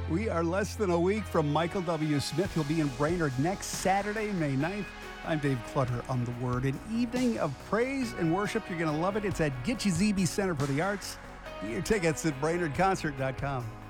We are less than a week from Michael W. Smith. He'll be in Brainerd next Saturday, May 9th. I'm Dave Clutter on The Word. An evening of praise and worship. You're going to love it. It's at Gitche Zebe Center for the Arts. Get your tickets at BrainerdConcert.com.